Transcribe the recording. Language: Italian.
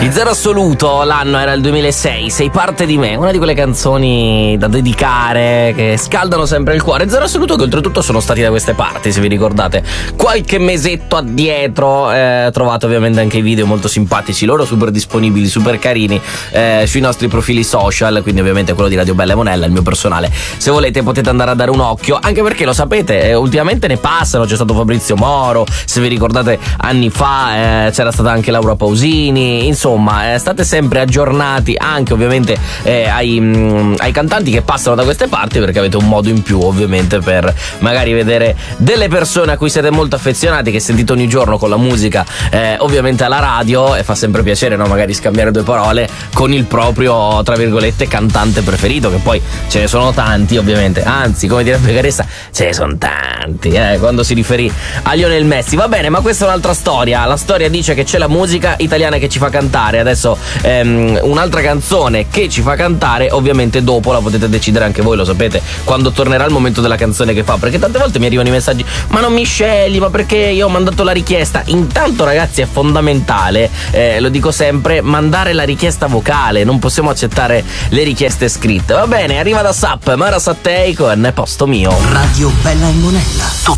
I Zero Assoluto, l'anno era il 2006, Sei parte di me, una di quelle canzoni da dedicare che scaldano sempre il cuore. Zero Assoluto che oltretutto sono stati da queste parti, se vi ricordate, qualche mesetto addietro. Trovate ovviamente anche i video molto simpatici, loro super disponibili, super carini, sui nostri profili social, quindi ovviamente quello di Radio Bella e Monella, il mio personale. Se volete potete andare a dare un occhio, anche perché lo sapete, ultimamente ne passano, c'è stato Fabrizio Moro, se vi ricordate anni fa c'era stata anche Laura Pausini, insomma state sempre aggiornati anche ovviamente ai cantanti che passano da queste parti, perché avete un modo in più ovviamente per magari vedere delle persone a cui siete molto affezionati, che sentite ogni giorno con la musica ovviamente alla radio, e fa sempre piacere, no? Magari scambiare due parole con il proprio, tra virgolette, cantante preferito, che poi ce ne sono tanti ovviamente, anzi come direbbe Caressa, ce ne sono tanti quando si riferì a Lionel Messi. Va bene, ma questa è un'altra storia. La storia dice che c'è la musica italiana che ci fa cantare. Adesso un'altra canzone che ci fa cantare, ovviamente dopo la potete decidere anche voi, lo sapete, quando tornerà il momento della canzone che fa, perché tante volte mi arrivano i messaggi: ma non mi scegli, ma perché io ho mandato la richiesta? Intanto ragazzi è fondamentale, lo dico sempre, mandare la richiesta vocale, non possiamo accettare le richieste scritte. Va bene, arriva da Sap, Mara Sattei con Posto Mio. Radio Bella e Monella.